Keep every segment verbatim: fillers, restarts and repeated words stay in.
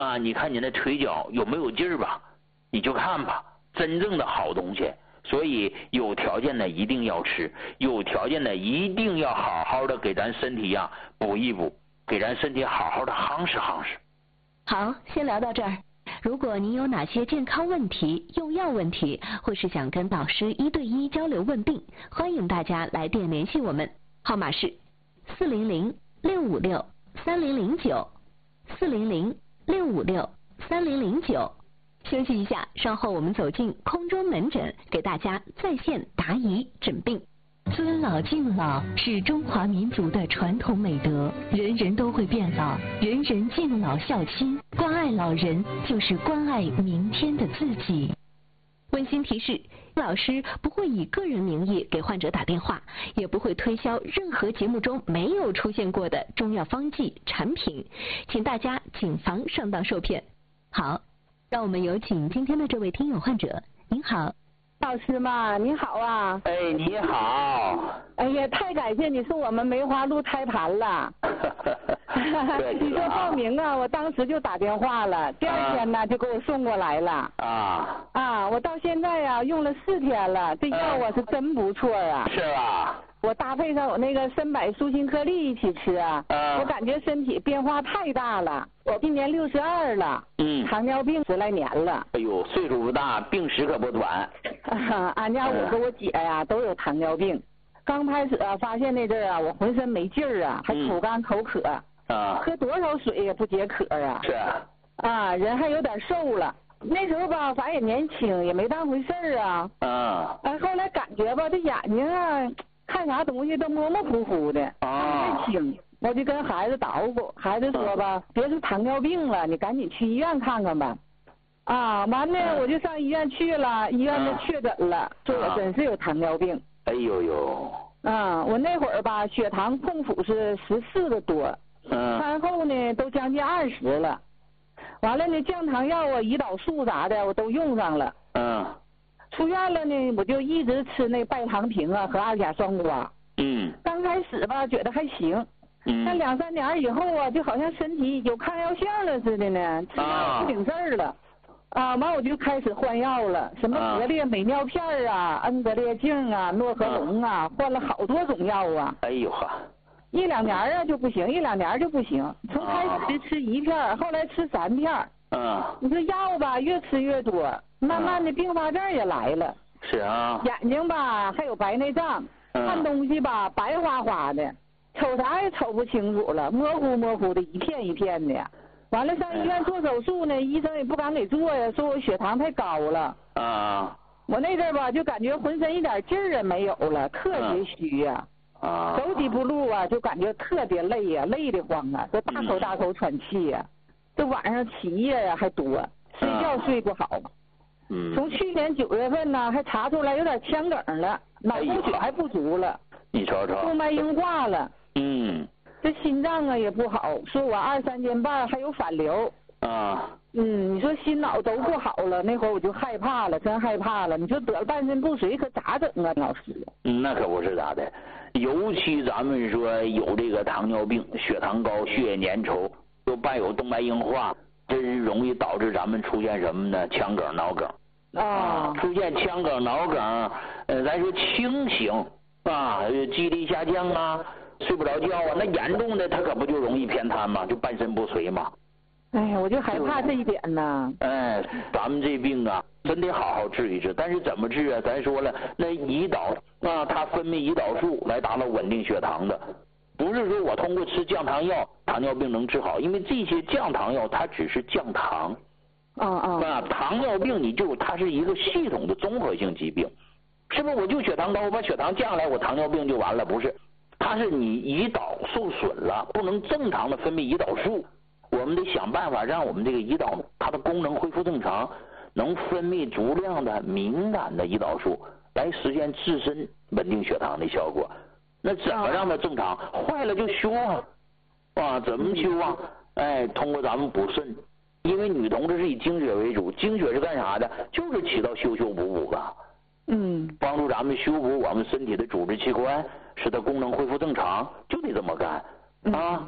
啊，你看你那腿脚有没有劲儿吧？你就看吧，真正的好东西。所以有条件的一定要吃，有条件的一定要好好的给咱身体呀、啊、补一补，给咱身体好好的夯实夯实。 好，先聊到这儿。如果您有哪些健康问题、用药问题，或是想跟导师一对一交流问病，欢迎大家来电联系我们，号码是四零零六五六三零零九，四零零六五六三零零九。休息一下，稍后我们走进空中门诊，给大家在线答疑诊病。尊老敬老是中华民族的传统美德，人人都会变老，人人敬老孝亲，关爱老人就是关爱明天的自己。温馨提示，老师不会以个人名义给患者打电话，也不会推销任何节目中没有出现过的中药方剂产品，请大家谨防上当受骗。好，让我们有请今天的这位听友患者。您好， 老师嘛，你好啊！ 哎，你好！ 哎呀，太感谢你送我们梅花鹿胎盘了。你说报名啊，我当时就打电话了，第二天呢、啊、就给我送过来了。 啊啊！我到现在呀、啊、用了四天了，这药我是真不错啊。 是吧？ 我搭配上我那个参柏舒心颗粒一起吃啊， 啊我感觉身体变化太大了。我今年六十二了， 嗯， 糖尿病十来年了。 哎呦，岁数不大，病史可不短。 啊，俺家我和我姐呀、都有糖尿病。刚开始啊，发现那阵儿啊，我浑身没劲儿啊，还口干口渴， 啊， 喝多少水也不解渴啊。 是啊， 啊，人还有点瘦了。那时候吧，反正也年轻，也没当回事儿啊。 啊， 哎，后来感觉吧，这眼睛啊，看啥东西都模模糊糊的，看不太清。我就跟孩子捣鼓，孩子说吧，别是糖尿病了，你赶紧去医院看看吧。啊，完了我就上医院去了，医院就确诊了，说我真是有糖尿病。 哎呦呦。 啊，我那会儿吧，血糖控府是十四个多， 嗯， 餐后呢都将近二十了。完了呢，降糖药啊、胰岛素啥的我都用上了。 嗯。 出院了呢，我就一直吃那拜糖平啊和二甲双胍。 嗯。 刚开始吧，觉得还行。 嗯。 但两三年以后啊，就好像身体有抗药性了似的呢，吃药不顶事儿了。啊，完我就开始换药了，什么格列美尿片啊、恩格列净啊、诺和龙啊，换了好多种药啊。 哎呦呵。 一两年啊就不行，一两年就不行。从开始吃一片，后来吃三片。 嗯。 你说药吧，越吃越多，慢慢的并发症也来了。 是啊。 眼睛吧还有白内障，看东西吧白花花的，瞅啥也瞅不清楚了，模糊模糊的，一片一片的。完了上医院做手术呢，医生也不敢给做呀，说我血糖太高了。 啊。 我那阵儿吧就感觉浑身一点劲儿也没有了，特别虚呀。 啊。 走几步路啊就感觉特别累呀，累得慌啊，这大口大口喘气呀。这晚上起夜呀还多，睡觉睡不好。 嗯。 从去年九月份呢，还查出来有点腔梗了，脑供血还不足了。 你瞅瞅。 动脉硬化了。 嗯。 这心脏啊也不好，说我二三斤半还有反流。 啊。 嗯，你说心脑都不好了，那会儿我就害怕了，真害怕了。你说得了半身不遂可咋整啊，老师？ 嗯，那可不是咋的，尤其咱们说有这个糖尿病，血糖高，血液粘稠，又伴有动脉硬化，真容易导致咱们出现什么呢？腔梗、脑梗。 啊。 出现腔梗、脑梗，呃，咱说轻型啊，记忆力下降啊。睡不着觉啊，那严重的他可不就容易偏瘫吗？就半身不遂吗？ 哎呀，我就害怕这一点呢。 哎，咱们这病啊，真得好好治一治。但是怎么治啊？咱说了，那胰岛啊，它分泌胰岛素来达到稳定血糖的，不是说我通过吃降糖药，糖尿病能治好，因为这些降糖药它只是降糖。 啊啊。 啊，糖尿病你就它是一个系统的综合性疾病，是不是？我就血糖高，我把血糖降下来，我糖尿病就完了？不是。它是你胰岛受损了，不能正常的分泌胰岛素，我们得想办法让我们这个胰岛它的功能恢复正常，能分泌足量的敏感的胰岛素，来实现自身稳定血糖的效果。那怎么让它正常？坏了就修啊，啊，怎么修啊？哎，通过咱们补肾，因为女同志是以经血为主，经血是干啥的？就是起到修修补补的。 嗯。 帮助咱们修补我们身体的组织器官，使它功能恢复正常，就得这么干啊。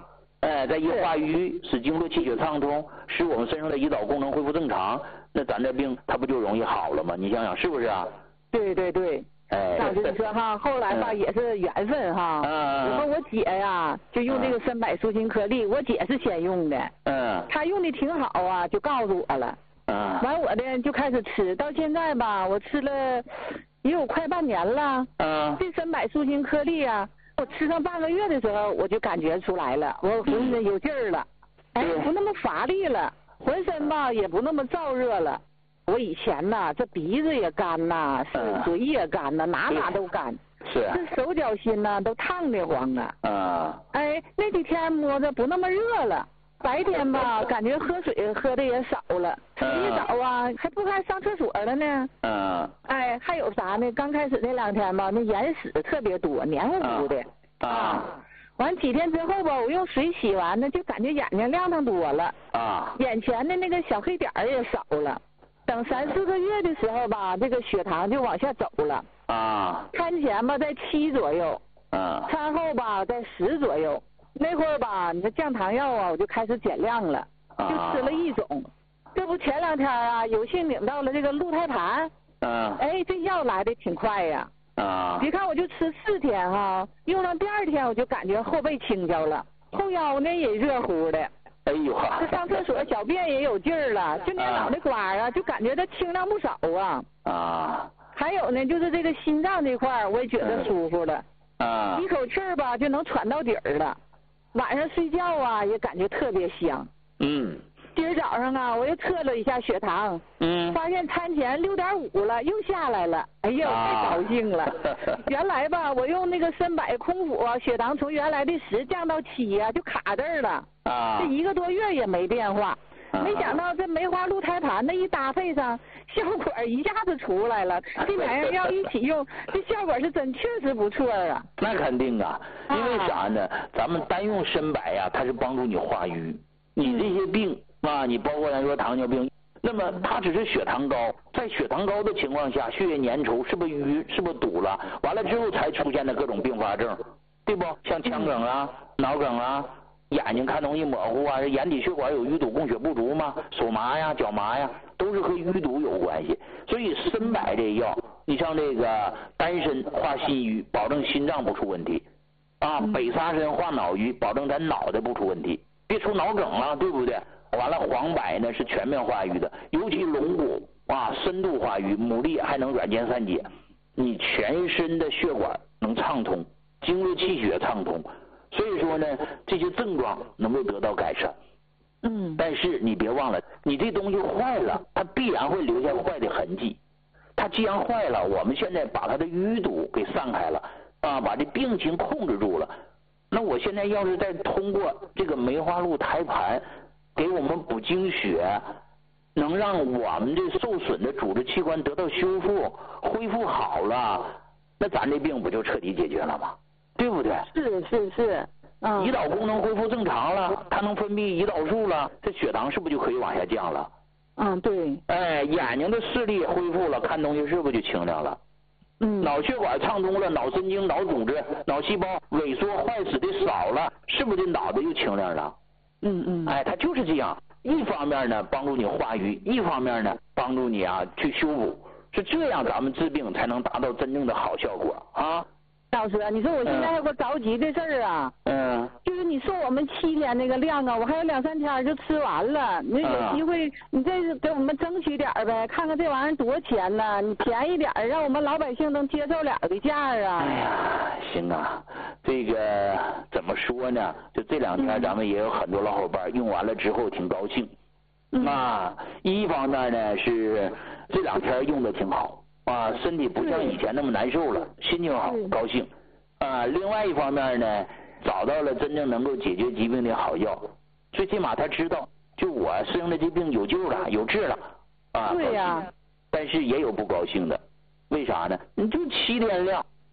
哎，再一化瘀，使经络气血畅通，使我们身上的胰岛功能恢复正常，那咱这病它不就容易好了吗？你想想是不是啊？ 对对对。 哎， 当时你说哈，后来吧、嗯、也是缘分哈。嗯。我和我姐呀，就用这个参柏舒心颗粒，我姐是先用的。嗯。她用的挺好啊，就告诉我了。嗯。完我的就开始吃，到现在吧，我吃了也有快半年了。嗯。这参柏舒心颗粒啊，我吃上半个月的时候，我就感觉出来了，我浑身有劲儿了，哎，不那么乏力了，浑身吧也不那么燥热了。我以前呐，这鼻子也干呐，是嘴也干呐，哪哪都干。 是。 这手脚心呐都烫得慌啊。 啊。 哎，那几天摸着不那么热了，白天吧感觉喝水喝的也少了，洗澡啊还不该上厕所了呢。嗯。哎，还有啥呢？刚开始那两天吧，那眼屎特别多，黏糊糊的。啊。完几天之后吧，我用水洗完呢，就感觉眼睛亮堂多了。啊。眼前的那个小黑点儿也少了。等三四个月的时候吧，这个血糖就往下走了。啊。餐前吧在七左右。啊。餐后吧在十左右。那会儿吧，你这降糖药啊，我就开始减量了，就吃了一种。这不前两天啊，有幸领到了这个鹿胎盘。嗯。哎，这药来的挺快呀。啊。别看我就吃四天哈，用上第二天我就感觉后背轻巧了，后腰呢也热乎的。 哎呦哈！ 这上厕所小便也有劲儿了，就连脑袋瓜啊，就感觉它清亮不少啊。啊。还有呢，就是这个心脏这块儿，我也觉得舒服了。啊。一口气儿吧，就能喘到底儿了。晚上睡觉啊，也感觉特别香。嗯。今儿早上啊，我又测了一下血糖。嗯。发现餐前六点五了，又下来了。哎呦，太高兴了！原来吧，我用那个参柏空腹啊，血糖从原来的十降到七呀、啊，就卡这儿了。啊。这一个多月也没变化。啊。没想到这梅花鹿胎盘的一搭配上，效果一下子出来了。这两样药一起用，这效果是真确实不错啊。 那肯定啊，因为啥呢？咱们单用参柏呀，它是帮助你化瘀。你这些病啊，你包括咱说糖尿病。那么它只是血糖高，在血糖高的情况下，血液粘稠，是不是淤，是不是堵了？完了之后才出现的各种并发症，对不？像腔梗啊、脑梗啊、眼睛看东西模糊啊，眼底血管有淤堵、供血不足嘛，手麻呀、脚麻呀，都是和淤堵有关系。所以参柏这药，你像这个丹参化心瘀，保证心脏不出问题；啊，北沙参化脑瘀，保证咱脑袋不出问题，别出脑梗了，对不对？完了，黄柏呢是全面化瘀的，尤其龙骨啊深度化瘀，牡蛎还能软坚散解，你全身的血管能畅通，经络气血畅通，所以说呢，这些症状能够得到改善。嗯，但是你别忘了，你这东西坏了，它必然会留下坏的痕迹。它既然坏了，我们现在把它的淤堵给散开了啊，把这病情控制住了。那我现在要是再通过这个梅花鹿胎盘给我们补精血，能让我们这受损的组织器官得到修复、恢复好了，那咱这病不就彻底解决了吗？对不对？ 是是是， 嗯。胰岛功能恢复正常了，它能分泌胰岛素了，这血糖是不是就可以往下降了？ 嗯，对。 哎，眼睛的视力恢复了，看东西是不是就清亮了？嗯。脑血管畅通了，脑神经、脑组织、脑细胞萎缩坏死的少了，是不是这脑袋又清亮了？嗯嗯，哎，它就是这样，一方面呢帮助你化瘀，一方面呢帮助你啊去修补，是这样咱们治病才能达到真正的好效果啊。 老师，你说我现在还有个着急的事儿啊，嗯，就是你说我们七天那个量啊，我还有两三天就吃完了，你有机会你再给我们争取点呗，看看这玩意儿多钱呢？你便宜点，让我们老百姓能接受了的价啊。 哎呀，行啊，这个怎么说呢？就这两天咱们也有很多老伙伴用完了之后挺高兴，嗯、啊，一方面呢是这两天用的挺好。啊，身体不像以前那么难受了，心情好，高兴。啊，另外一方面呢，找到了真正能够解决疾病的好药，最起码他知道，就我身上的这病有救了，有治了。啊， 对呀。 但是也有不高兴的，为啥呢？你就七天量，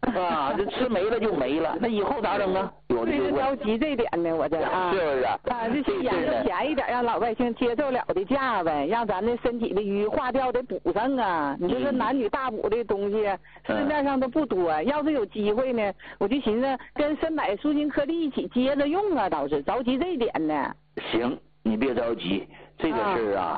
啊，这吃没了就没了，那以后咋整啊？有的就着急这点呢，我这啊， 是不是？ 啊，这些研究便宜点，让老百姓接受了的价呗，让咱的身体的鱼化掉得补上啊。你说这男女大补的东西，市面上都不多，要是有机会呢，我就寻思跟参柏舒筋颗粒一起接着用啊，倒是着急这一点呢。 行，你别着急，这个事儿啊。